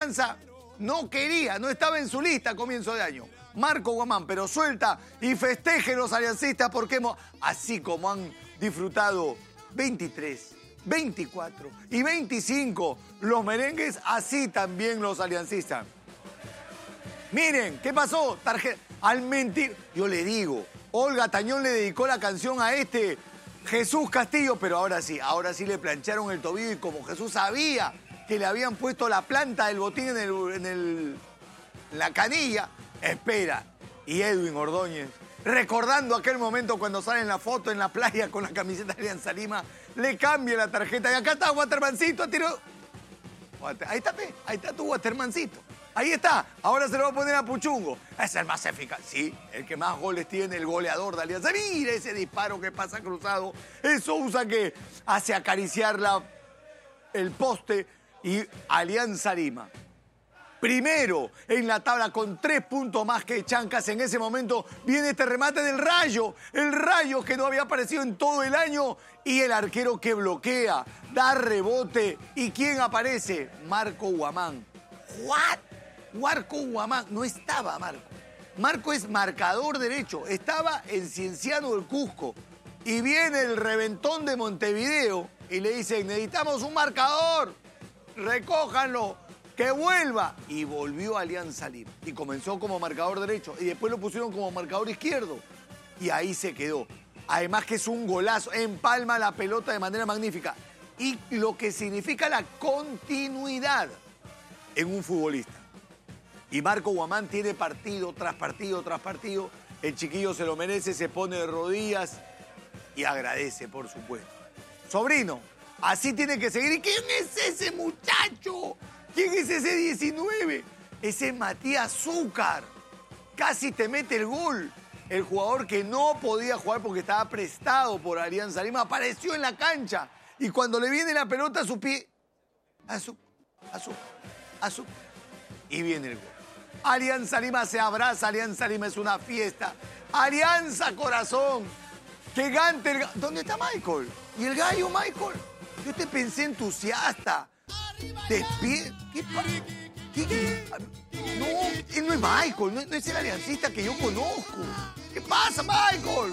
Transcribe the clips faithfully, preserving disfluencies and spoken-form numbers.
Alianza no quería, no estaba en su lista a comienzo de año. Marco Guamán, pero suelta y festeje los aliancistas porque hemos, así como han disfrutado veintitrés, veinticuatro y veinticinco los merengues, así también los aliancistas. Miren, ¿qué pasó? Tarjeta. Al mentir, yo le digo, Olga Tañón le dedicó la canción a este Jesús Castillo, pero ahora sí, ahora sí le plancharon el tobillo y como Jesús sabía que le habían puesto la planta del botín en, el, en el, la canilla, espera. Y Edwin Ordóñez, recordando aquel momento cuando sale en la foto en la playa con la camiseta de Alianza Lima, le cambia la tarjeta y acá está Watermancito, tiró. Ahí está, pe, ahí está tu Watermancito. Ahí está, ahora se lo va a poner a Puchungo. Es el más eficaz, sí, el que más goles tiene, el goleador de Alianza. Mira ese disparo que pasa cruzado. Eso usa que hace acariciar la, el poste y Alianza Lima. Primero en la tabla con tres puntos más que Chancas. En ese momento viene este remate del Rayo. El Rayo que no había aparecido en todo el año. Y el arquero que bloquea, da rebote. ¿Y quién aparece? Marco Guamán. ¿What? Marco Guamán. No estaba Marco. Marco es marcador derecho. Estaba en Cienciano del Cusco. Y viene el reventón de Montevideo y le dicen, necesitamos un marcador. Recójanlo. Que vuelva. Y volvió a Alianza Lima. Y comenzó como marcador derecho. Y después lo pusieron como marcador izquierdo. Y ahí se quedó. Además que es un golazo. Empalma la pelota de manera magnífica. Y lo que significa la continuidad en un futbolista. Y Marco Guamán tiene partido tras partido tras partido. El chiquillo se lo merece, se pone de rodillas y agradece, por supuesto. Sobrino, así tiene que seguir. ¿Y quién es ese muchacho? ¿Quién es ese diecinueve? Ese es Matías Zúcar. Casi te mete el gol. El jugador que no podía jugar porque estaba prestado por Alianza Lima apareció en la cancha. Y cuando le viene la pelota a su pie... A su... A su... A su... Y viene el gol. Alianza Lima se abraza. Alianza Lima es una fiesta. Alianza Corazón. Que gante el... ¿Dónde está Michael? ¿Y el gallo Michael? Yo te pensé entusiasta. Despie... ¿Qué pasa? ¿Qué, qué? No, él no es Michael, no, no es el aliancista que yo conozco. ¿Qué pasa, Michael?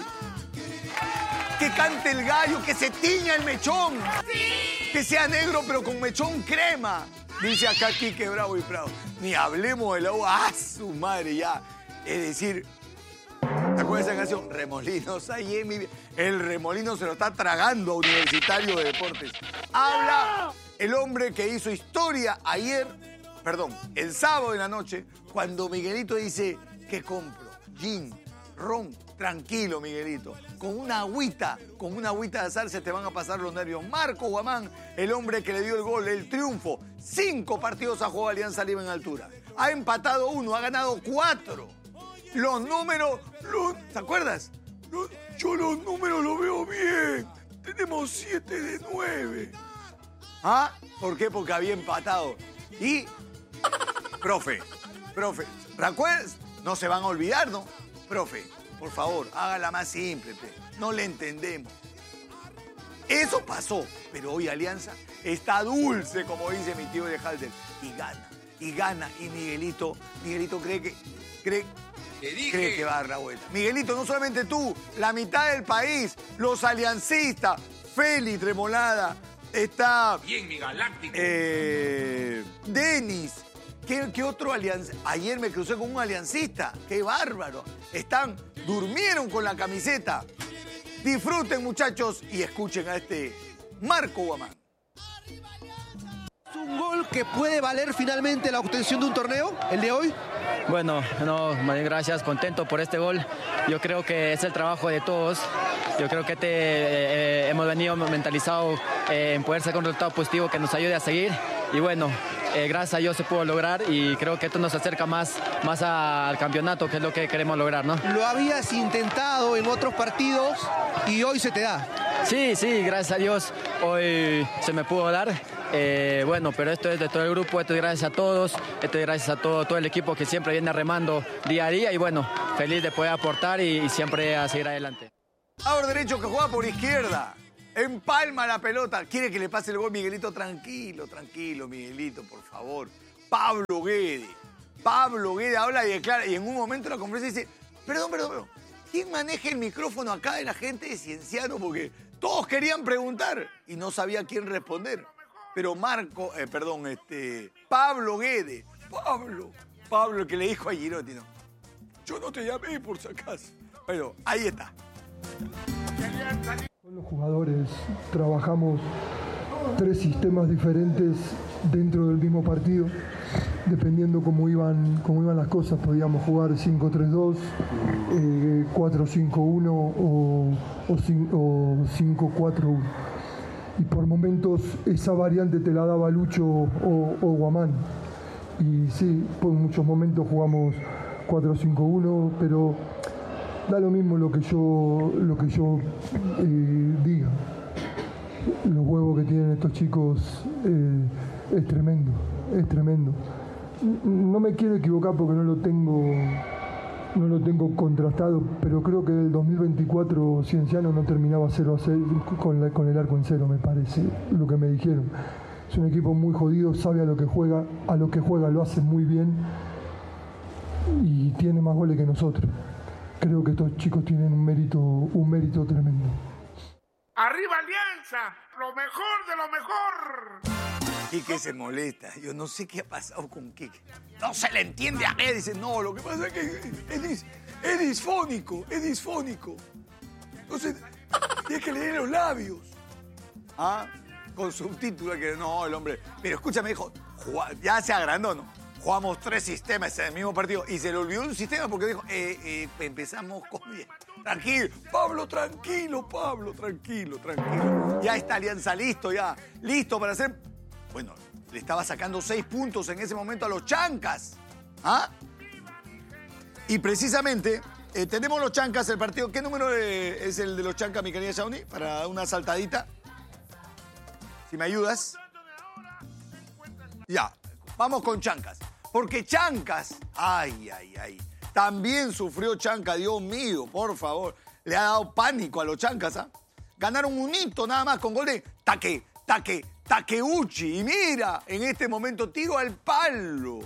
Que cante el gallo, que se tiña el mechón. Sí. Que sea negro, pero con mechón crema. Dice acá Quique Bravo y Prado. Ni hablemos de la U. ¡Ah, su madre ya! Es decir, ¿te acuerdas de esa canción? Remolinos, ahí en mi... El remolino se lo está tragando a Universitario de Deportes. Habla el hombre que hizo historia ayer, perdón, el sábado de la noche, cuando Miguelito dice, ¿qué compro? Gin, ron, tranquilo, Miguelito. Con una agüita, con una agüita de azar se te van a pasar los nervios. Marco Guamán, el hombre que le dio el gol, el triunfo. Cinco partidos ha jugado Alianza Lima en altura. Ha empatado uno, ha ganado cuatro. Los números, los, ¿te acuerdas? Los, yo los números los veo bien. Tenemos siete de nueve. ¿Ah? ¿Por qué? Porque había empatado. Y, profe, profe, ¿recuerdas? No se van a olvidar, ¿no? Profe, por favor, hágala más simple, pe. No le entendemos. Eso pasó, pero hoy Alianza está dulce, como dice mi tío de Halder, y gana, y gana, y Miguelito, Miguelito cree que, cree, cree que va a dar la vuelta. Miguelito, no solamente tú, la mitad del país, los aliancistas, Félix Remolada, está... Bien, mi galáctico. Eh, Denis. ¿Qué, ¿Qué otro aliancista? Ayer me crucé con un aliancista. ¡Qué bárbaro! Están, durmieron con la camiseta. Disfruten, muchachos, y escuchen a este Marco Guamán. ¿Es un gol que puede valer finalmente la obtención de un torneo, el de hoy? Bueno, no, más bien gracias, contento por este gol. Yo creo que es el trabajo de todos. Yo creo que te, eh, hemos venido mentalizados eh, en poder sacar un resultado positivo que nos ayude a seguir. Y bueno, eh, gracias a Dios se pudo lograr y creo que esto nos acerca más, más al campeonato, que es lo que queremos lograr, ¿no? Lo habías intentado en otros partidos y hoy se te da. Sí, sí, gracias a Dios hoy se me pudo dar. Eh, bueno, pero esto es de todo el grupo, esto es gracias a todos, esto es gracias a todo, todo el equipo que siempre viene remando día a día y bueno, feliz de poder aportar y, y siempre a seguir adelante. Ahora derecho que juega por izquierda. Empalma la pelota. Quiere que le pase el gol Miguelito. Tranquilo, tranquilo, Miguelito, por favor. Pablo Guede. Pablo Guede habla y declara, y en un momento la conferencia dice, perdón, perdón, perdón, ¿quién maneja el micrófono acá de la gente de Cienciano? Porque todos querían preguntar y no sabía quién responder. Pero Marco, eh, perdón, este, Pablo Guede, Pablo, Pablo el que le dijo a Girotti, no, yo no te llamé por si acaso. Bueno, ahí está. Con los jugadores trabajamos tres sistemas diferentes dentro del mismo partido. Dependiendo cómo iban, cómo iban las cosas, podíamos jugar cinco tres dos, eh, cuatro cinco uno o, o cinco cuatro uno. Y por momentos esa variante te la daba Lucho o, o Guamán. Y sí, por muchos momentos jugamos cuatro cinco uno, pero da lo mismo lo que yo, lo que yo eh, diga. Los huevos que tienen estos chicos eh, es tremendo, es tremendo. No me quiero equivocar porque no lo tengo, no lo tengo contrastado, pero creo que el dos mil veinticuatro Cienciano no terminaba cero a cero con, la, con el arco en cero, me parece, lo que me dijeron. Es un equipo muy jodido, sabe a lo que juega, a lo que juega lo hace muy bien y tiene más goles que nosotros. Creo que estos chicos tienen un mérito, un mérito tremendo. ¡Arriba Alianza! ¡Lo mejor de lo mejor! Quique se molesta. Yo no sé qué ha pasado con Quique. No se le entiende a él. Dice, no, lo que pasa es que es, dis, es disfónico, es disfónico. Entonces, tiene que leer los labios. Ah, con subtítulos que no, el hombre. Pero escúchame, dijo, ya se agrandó, ¿no? Jugamos tres sistemas en el mismo partido y se le olvidó un sistema porque dijo, eh, eh, empezamos con bien. Tranquilo, Pablo, tranquilo, Pablo, tranquilo, tranquilo. Ya está Alianza listo, ya. Listo para hacer... Bueno, le estaba sacando seis puntos en ese momento a los Chancas. ¿Ah? Y precisamente, eh, tenemos los Chancas, el partido. ¿Qué número de, es el de los Chancas, mi querida Shawnee? Para una saltadita. Si me ayudas. Ya, vamos con Chancas. Porque Chancas, ay, ay, ay. También sufrió Chanca, Dios mío, por favor. Le ha dado pánico a los Chancas, ¿ah? Ganaron un hito nada más con gol de Taque, Taque, Takeuchi. Y mira, en este momento tiro al palo.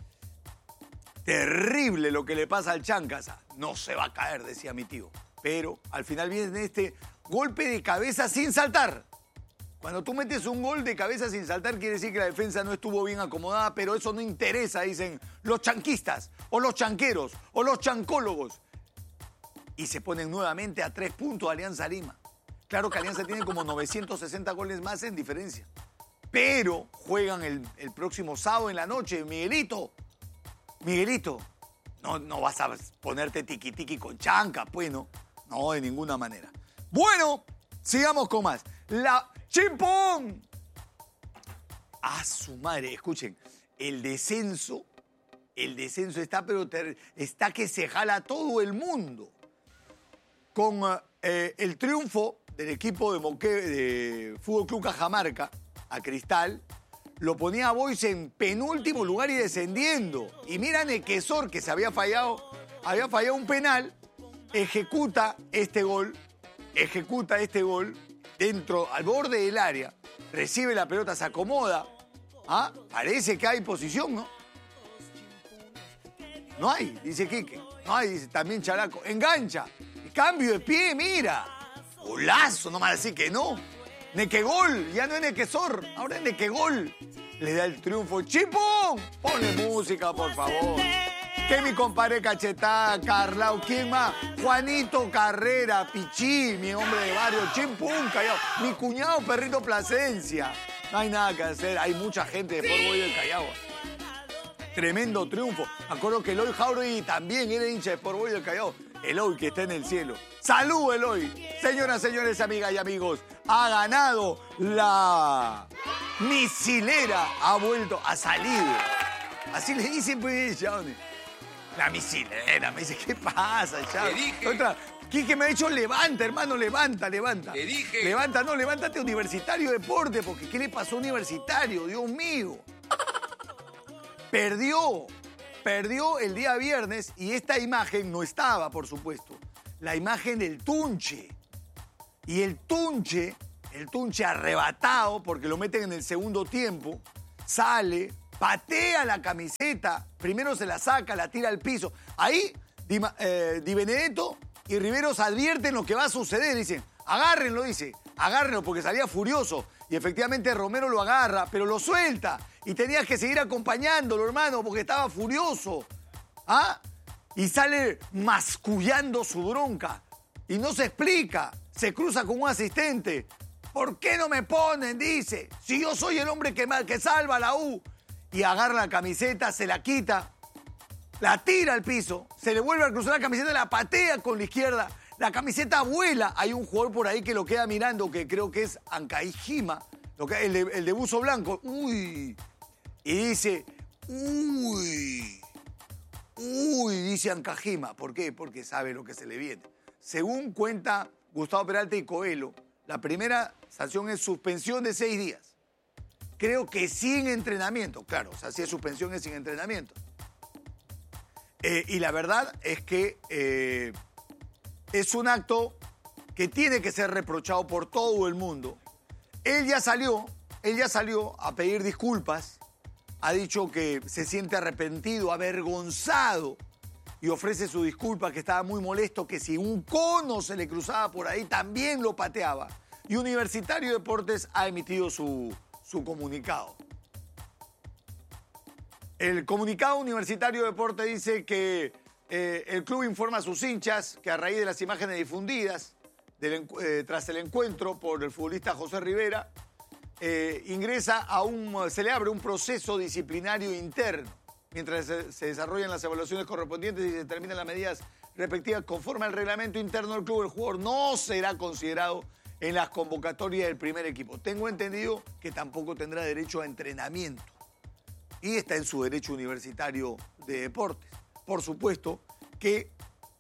Terrible lo que le pasa al Chancas. No se va a caer, decía mi tío. Pero al final viene este golpe de cabeza sin saltar. Cuando tú metes un gol de cabeza sin saltar, quiere decir que la defensa no estuvo bien acomodada, pero eso no interesa, dicen los chanquistas, o los chanqueros, o los chancólogos. Y se ponen nuevamente a tres puntos Alianza Lima. Claro que Alianza tiene como novecientos sesenta goles más en diferencia. Pero juegan el, el próximo sábado en la noche. Miguelito, Miguelito, no, no vas a ponerte tiqui-tiqui con Chanca, pues, ¿no? No, de ninguna manera. Bueno, sigamos con más. La Chimpún. A su madre, escuchen, el descenso, el descenso está, pero ter, está que se jala todo el mundo. Con eh, el triunfo del equipo de, Moque, de Fútbol Club Cajamarca a Cristal, lo ponía a Boys en penúltimo lugar y descendiendo. Y mira Nequesor, que se había fallado, había fallado un penal, ejecuta este gol, ejecuta este gol dentro, al borde del área, recibe la pelota, se acomoda. ¿Ah? Parece que hay posición, ¿no? No hay, dice Quique. No hay, dice también Characo. Engancha. Cambio de pie, mira. Golazo, no me va a decir que no. Nequegol, ya no es Nequesor, ahora es Nequegol. Le da el triunfo. ¡Chipón! Ponle música, por favor. Que mi compadre Cachetada, Carlau, ¿quién más? Juanito Carrera, Pichí, mi hombre de barrio, Chimpún, Callao. Mi cuñado Perrito Plasencia. No hay nada que hacer, hay mucha gente de Fort Boy del Callao. Tremendo triunfo. Me acuerdo que Eloy Jauregui también era hincha de Sport Boys del Callao. Eloy, que está en el cielo. ¡Salud, Eloy! Señoras, señores, amigas y amigos, ha ganado la misilera. Ha vuelto, ha salido. Así le dicen, pues, Shawnee. La misilera. Me dice, ¿qué pasa, Shawnee? Te dije. Otra, Quique me ha dicho, levanta, hermano, levanta, levanta. Te dije. Levanta, no, levántate Universitario Deporte, porque ¿qué le pasó a Universitario? Dios mío. Perdió, perdió el día viernes y esta imagen no estaba, por supuesto. La imagen del Tunche. Y el Tunche, el Tunche arrebatado, porque lo meten en el segundo tiempo, sale patea la camiseta, primero se la saca, la tira al piso. Ahí Di, eh, Di Benedetto y Riveros advierten lo que va a suceder, dicen, agárrenlo, dice, agárrenlo porque salía furioso. Y efectivamente Romero lo agarra, pero lo suelta. Y tenías que seguir acompañándolo, hermano, porque estaba furioso. ¿Ah? Y sale mascullando su bronca. Y no se explica. Se cruza con un asistente. ¿Por qué no me ponen? Dice. Si yo soy el hombre que, que salva a la U. Y agarra la camiseta, se la quita, la tira al piso, se le vuelve a cruzar la camiseta, la patea con la izquierda. La camiseta vuela. Hay un jugador por ahí que lo queda mirando, que creo que es Ancaijima, el de, el de buzo blanco. Uy. Y dice, uy. Uy, dice Ancajima. ¿Por qué? Porque sabe lo que se le viene. Según cuenta Gustavo Peralta y Coelho, la primera sanción es suspensión de seis días. Creo que sin entrenamiento. Claro, o sea, si es suspensión es sin entrenamiento. Eh, y la verdad es que eh, es un acto que tiene que ser reprochado por todo el mundo. Él ya salió, él ya salió a pedir disculpas. Ha dicho que se siente arrepentido, avergonzado y ofrece su disculpa, que estaba muy molesto, que si un cono se le cruzaba por ahí también lo pateaba. Y Universitario de Deportes ha emitido su, su comunicado. El comunicado Universitario de Deportes dice que eh, el club informa a sus hinchas que a raíz de las imágenes difundidas del, eh, tras el encuentro por el futbolista José Rivera, Eh, ingresa a un, se le abre un proceso disciplinario interno mientras se, se desarrollan las evaluaciones correspondientes y se determinan las medidas respectivas conforme al reglamento interno del club. El jugador no será considerado en las convocatorias del primer equipo. Tengo entendido que tampoco tendrá derecho a entrenamiento y está en su derecho universitario de deportes. Por supuesto que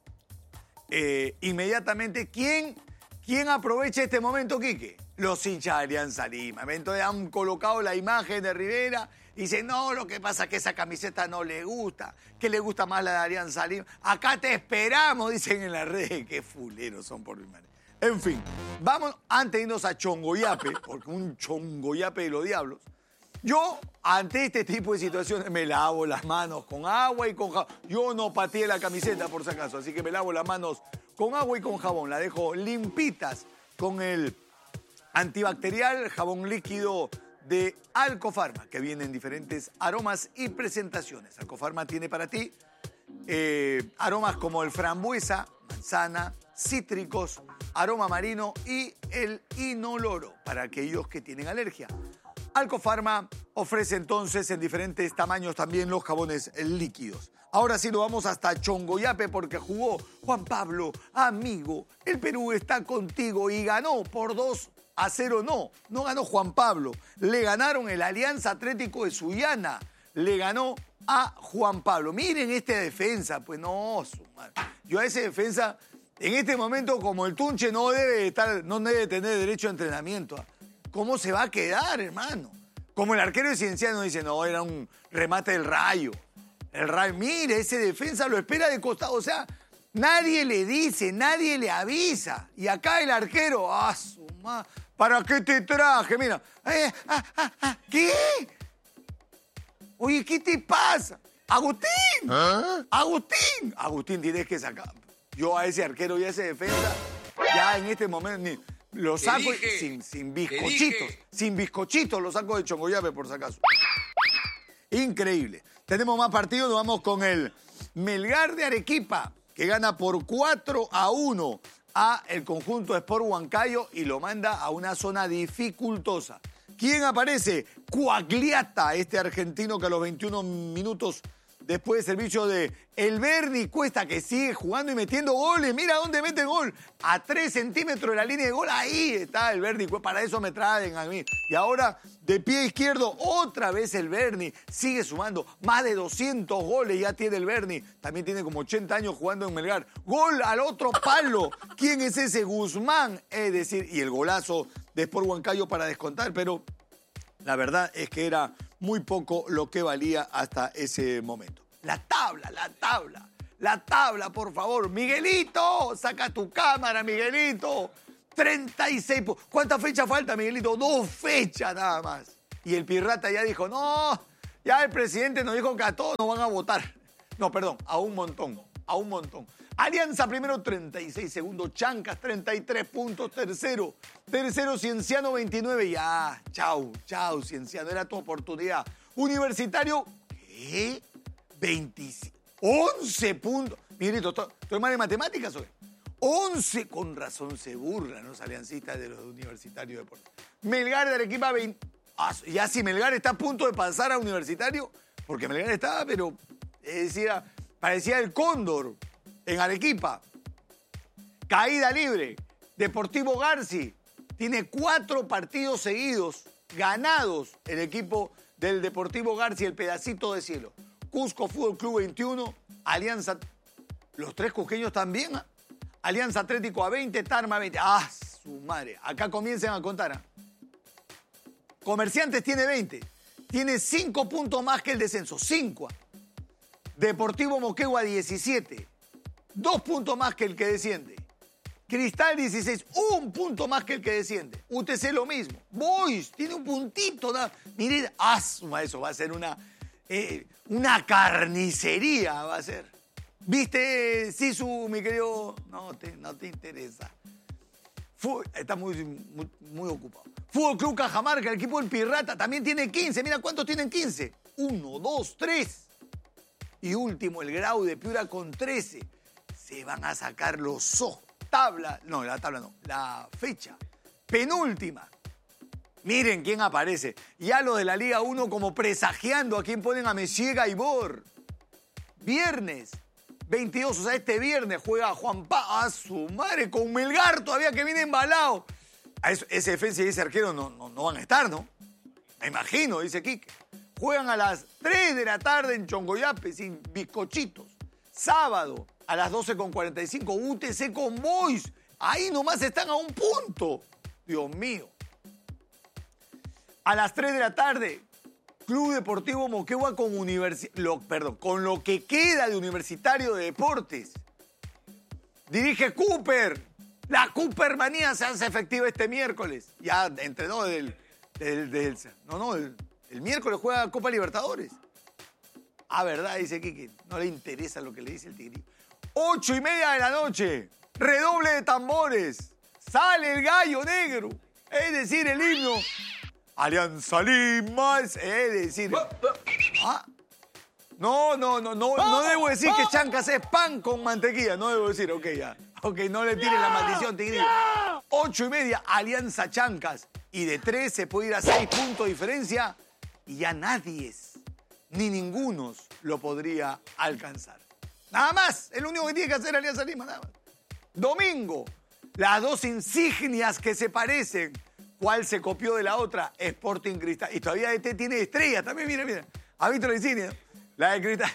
eh, inmediatamente, ¿quién, quién aprovecha este momento, Quique? Los hinchas de Alianza Lima. Entonces han colocado la imagen de Rivera y dicen, no, lo que pasa es que esa camiseta no le gusta, que le gusta más la de Alianza Lima. Acá te esperamos, dicen en las redes. Qué fuleros son, por mi madre. En fin, vamos antes de irnos a Chongoyape, porque un Chongoyape de los diablos. Yo, ante este tipo de situaciones, me lavo las manos con agua y con jabón. Yo no pateé la camiseta, por si acaso, así que me lavo las manos con agua y con jabón. La dejo limpitas con el antibacterial, jabón líquido de Alcofarma, que viene en diferentes aromas y presentaciones. Alcofarma tiene para ti eh, aromas como el frambuesa, manzana, cítricos, aroma marino y el inoloro para aquellos que tienen alergia. Alcofarma ofrece entonces en diferentes tamaños también los jabones líquidos. Ahora sí nos vamos hasta Chongoyape porque jugó Juan Pablo, amigo. El Perú está contigo y ganó por dos a cero. No, no ganó Juan Pablo. Le ganaron el Alianza Atlético de Sullana. Le ganó a Juan Pablo. Miren esta defensa. Pues no, su madre. Yo a ese defensa, en este momento, como el Tunche no debe estar, no debe tener derecho a entrenamiento. ¿Cómo se va a quedar, hermano? Como el arquero de Cienciano dice, no, era un remate del Rayo. El Rayo, mire, ese defensa lo espera de costado. O sea, nadie le dice, nadie le avisa. Y acá el arquero, ¡ah, su madre! ¿Para qué te traje? Mira, eh, ah, ah, ah, ¿qué? Oye, ¿qué te pasa? ¡Agustín! ¿Ah? ¡Agustín! Agustín, tienes que sacar. Yo a ese arquero y a ese defensa, ya en este momento, ni, lo saco dije, sin, sin bizcochitos. Sin bizcochitos lo saco de Chongoyape, por si acaso. Increíble. Tenemos más partidos, nos vamos con el Melgar de Arequipa, que gana por cuatro a uno a el conjunto Sport Huancayo y lo manda a una zona dificultosa. ¿Quién aparece? Cuagliata, este argentino que a los veintiuno minutos después del servicio de El Berni Cuesta, que sigue jugando y metiendo goles. Mira dónde mete gol. A tres centímetros de la línea de gol. Ahí está el Berni Cuesta. Para eso me traen a mí. Y ahora, de pie izquierdo, otra vez el Berni. Sigue sumando más de doscientos goles. Ya tiene el Berni. También tiene como ochenta años jugando en Melgar. Gol al otro palo. ¿Quién es ese? Guzmán. Es decir, y el golazo de Sport Huancayo para descontar. Pero la verdad es que era muy poco lo que valía hasta ese momento. La tabla, la tabla, la tabla, por favor. Miguelito, saca tu cámara, Miguelito. treinta y seis. ¿Cuántas fechas falta, Miguelito? Dos fechas nada más. Y el Pirrata ya dijo, no, Ya el presidente nos dijo que a todos nos van a votar. No, perdón, a un montón, a un montón. Alianza primero treinta y seis segundos, Chancas treinta y tres puntos, tercero. Tercero Cienciano veintinueve, ya, chau, chau Cienciano, era tu oportunidad. Universitario, ¿qué? veinticinco, once puntos. Miguelito, ¿estoy mal en matemáticas o qué? once, con razón se burlan los aliancistas de los Universitarios de Deportes. Melgar de Arequipa, veinte. Ah, ya si Melgar está a punto de pasar a Universitario, porque Melgar estaba, pero decía, parecía el cóndor en Arequipa. Caída libre. Deportivo Garci tiene cuatro partidos seguidos ganados el equipo del Deportivo Garci, el pedacito de cielo. Cusco Fútbol Club veintiuno, Alianza, los tres cusqueños también, ¿eh? Alianza Atlético a veinte, Tarma a veinte. ¡Ah, su madre! Acá comiencen a contar. ¿eh? Comerciantes tiene veinte. Tiene cinco puntos más que el descenso. cinco. Deportivo Moquegua diecisiete. dos puntos más que el que desciende. Cristal dieciséis. Un punto más que el que desciende. U T C lo mismo. Boys tiene un puntito. ¿no? Miren, ¡ah, su madre! Eso va a ser una, eh, una carnicería. Va a ser. ¿Viste, Sisu, mi querido? No te, no te interesa. Fú, está muy, muy, muy ocupado. Fútbol Club Cajamarca, el equipo del Pirrata, también tiene quince. Mira cuántos tienen quince. Uno, dos, tres. Y último, el Grau de Piura con trece. Se van a sacar los ojos. Tabla, no, la tabla no, la fecha. Penúltima. Miren quién aparece. Ya los de la Liga uno como presagiando a quién ponen a Messier y Bor. Viernes. veintidós, o sea, este viernes juega Juan Pa, a su madre, con Melgar todavía que viene embalado. A eso, ese defensa y ese arquero no, no, no van a estar, ¿no? Me imagino, dice Quique. Juegan a las tres de la tarde en Chongoyape, sin bizcochitos. Sábado, a las doce con cuarenta y cinco, U T C con Boys. Ahí nomás están a un punto. Dios mío. A las tres de la tarde, Club Deportivo Moquegua con universi lo, perdón, con lo que queda de Universitario de Deportes. Dirige Cooper. La Coopermanía se hace efectiva este miércoles. Ya entrenó del... del, del no, no, el, el miércoles juega Copa Libertadores. Ah, verdad, dice Kiki. No le interesa lo que le dice el tigrillo. Ocho y media de la noche. Redoble de tambores. Sale el gallo negro. Es decir, el himno. Alianza Lima, es decir... ¿Ah? No, no, no, no, no debo decir que Chancas es pan con mantequilla. No debo decir, ok, ya. Ok, no le tiren la maldición, tigrillo. Ocho y media, Alianza Chancas. Y de tres se puede ir a seis puntos de diferencia. Y ya nadie, ni ninguno lo podría alcanzar. Nada más, es lo único que tiene que hacer Alianza Lima, nada más. Domingo, las dos insignias que se parecen. ¿Cuál se copió de la otra? Sporting Cristal. Y todavía este tiene estrella también, mira, mira. ¿Ha visto la insignia? La de Cristal.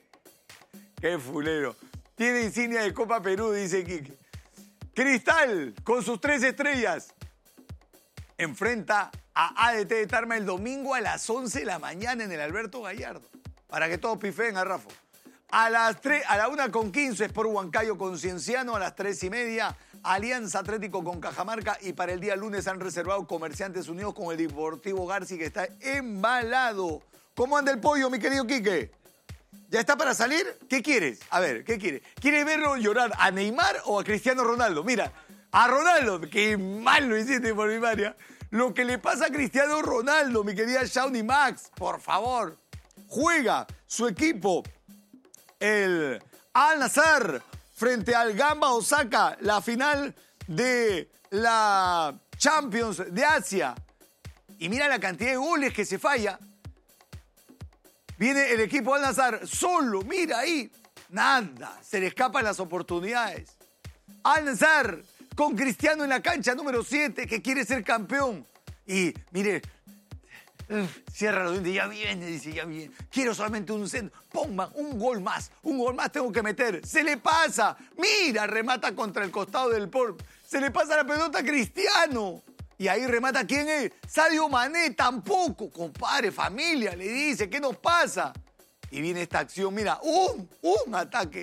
Qué fulero. Tiene insignia de Copa Perú, dice Quique. Cristal, con sus tres estrellas, enfrenta a A D T de Tarma el domingo a las once de la mañana en el Alberto Gallardo. Para que todos pifeen a Rafa. A las tres, a la una con quince, Sport Huancayo con Cienciano. A las tres y media, Alianza Atlético con Cajamarca. Y para el día lunes han reservado Comerciantes Unidos con el Deportivo Garci, que está embalado. ¿Cómo anda el pollo, mi querido Quique? ¿Ya está para salir? ¿Qué quieres? A ver, ¿qué quieres? ¿Quieres verlo llorar a Neymar o a Cristiano Ronaldo? Mira, a Ronaldo, qué mal lo hiciste por mi María. Lo que le pasa a Cristiano Ronaldo, mi querida Shawnee Max, por favor. Juega su equipo, el Al-Nassr, frente al Gamba Osaka, la final de la Champions de Asia. Y mira la cantidad de goles que se falla. Viene el equipo Al-Nassr solo, mira ahí. Nada, se le escapan las oportunidades. Al-Nassr con Cristiano en la cancha número siete, que quiere ser campeón. Y mire, uf, cierra los dientes, ya viene, dice, ya viene. Quiero solamente un centro. Pongan un gol más, un gol más tengo que meter. Se le pasa, mira, remata contra el costado del por. Se le pasa la pelota a Cristiano. Y ahí remata, ¿quién es? Sadio Mané, tampoco. Compadre, familia, le dice, ¿qué nos pasa? Y viene esta acción, mira, un, un ataque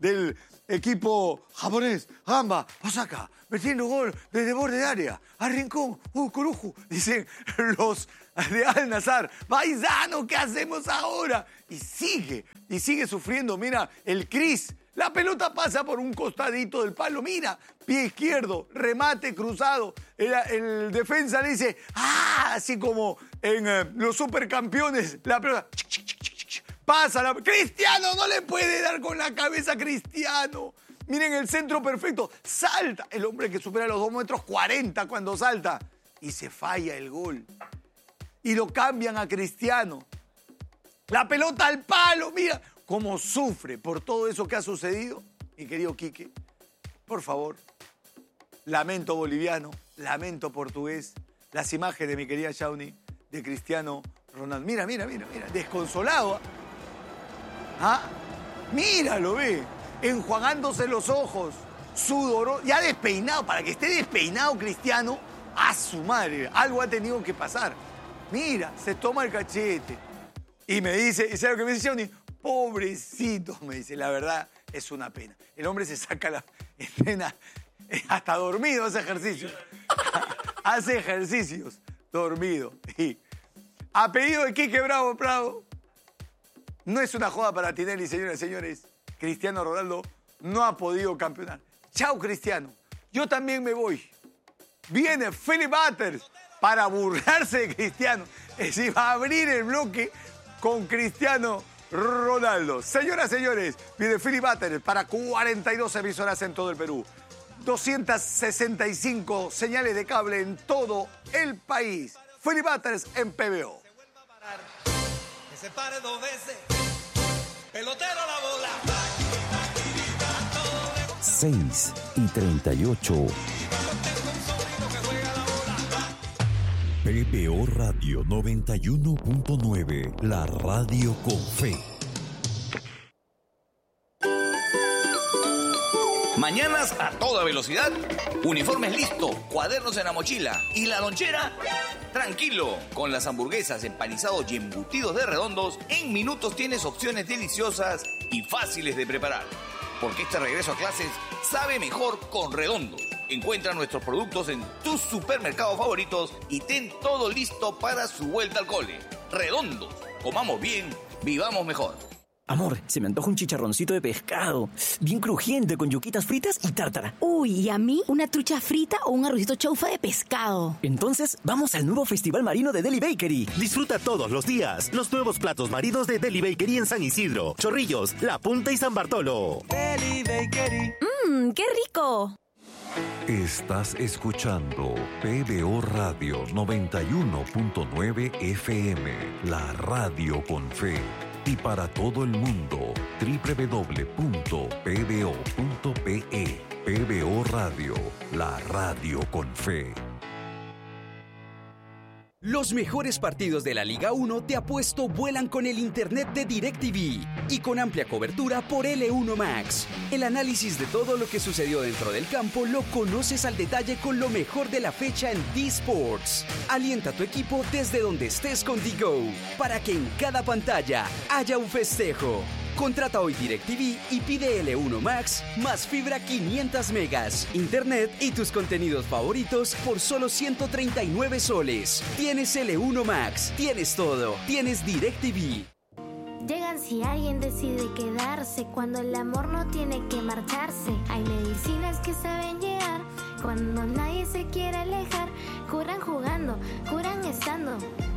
del equipo japonés, Gamba, Osaka, metiendo gol desde borde de área, a Rincón, uh, Coruju, dicen los de Al Nassr, paisano, ¿qué hacemos ahora? Y sigue, y sigue sufriendo, mira, el Cris, la pelota pasa por un costadito del palo, mira, pie izquierdo, remate cruzado, el, el defensa le dice, ah, así como en eh, los supercampeones, la pelota, chic, chic, chic, chic, chic, pasa la... Cristiano no le puede dar con la cabeza a Cristiano. Miren el centro perfecto. Salta. El hombre que supera los dos metros cuarenta cuando salta. Y se falla el gol. Y lo cambian a Cristiano. La pelota al palo. Mira cómo sufre por todo eso que ha sucedido. Mi querido Quique, por favor. Lamento boliviano. Lamento portugués. Las imágenes de mi querida Shawnee de Cristiano Ronaldo. Mira, mira, mira, mira. Desconsolado. ¿Ah? Míralo, ve. Enjuagándose los ojos. Sudoroso. Ya despeinado. Para que esté despeinado Cristiano, a su madre. Algo ha tenido que pasar. Mira, se toma el cachete. Y me dice, ¿y sabes lo que me dice Shawnee? Pobrecito, me dice. La verdad, es una pena. El hombre se saca la escena. Hasta dormido hace ejercicios. Hace ejercicios. Dormido. Y a pedido de Quique Bravo Prado. No es una joda para Tinelli, señoras y señores. Cristiano Ronaldo no ha podido campeonar. Chao, Cristiano. Yo también me voy. Viene Philip Butters para burlarse de Cristiano. Es decir, va a abrir el bloque con Cristiano Ronaldo. Señoras y señores, viene Philip Butters para cuarenta y dos emisoras en todo el Perú. doscientas sesenta y cinco señales de cable en todo el país. Philip Butters en P B O. Que se pare dos veces. Pelotero la bola. seis y treinta y ocho. P B O Radio noventa y uno punto nueve. La radio con fe. Mañanas a toda velocidad, uniformes listo, cuadernos en la mochila y la lonchera, tranquilo. Con las hamburguesas, empanizados y embutidos de Redondos, en minutos tienes opciones deliciosas y fáciles de preparar. Porque este regreso a clases sabe mejor con Redondos. Encuentra nuestros productos en tus supermercados favoritos y ten todo listo para su vuelta al cole. Redondos, comamos bien, vivamos mejor. Amor, se me antoja un chicharroncito de pescado, bien crujiente, con yuquitas fritas y tártara. Uy, ¿y a mí una trucha frita o un arrocito chaufa de pescado? Entonces, vamos al nuevo Festival Marino de Deli Bakery. Disfruta todos los días los nuevos platos marinos de Deli Bakery en San Isidro, Chorrillos, La Punta y San Bartolo. Deli Bakery. Mmm, ¡qué rico! Estás escuchando P B O Radio noventa y uno punto nueve F M, la radio con fe. Y para todo el mundo, doble u doble u doble u punto p b o punto p e. P B O Radio, la radio con fe. Los mejores partidos de la Liga uno Te Apuesto vuelan con el internet de DirecTV y con amplia cobertura por L uno Max. El análisis de todo lo que sucedió dentro del campo lo conoces al detalle con lo mejor de la fecha en D-Sports. Alienta a tu equipo desde donde estés con D-Go para que en cada pantalla haya un festejo. Contrata hoy DirecTV y pide L uno Max más fibra quinientos megas, internet y tus contenidos favoritos por solo ciento treinta y nueve soles. Tienes L uno Max, tienes todo, tienes DirecTV. Llegan si alguien decide quedarse, cuando el amor no tiene que marcharse. Hay medicinas que saben llegar, cuando nadie se quiere alejar. Curan jugando, curan estando.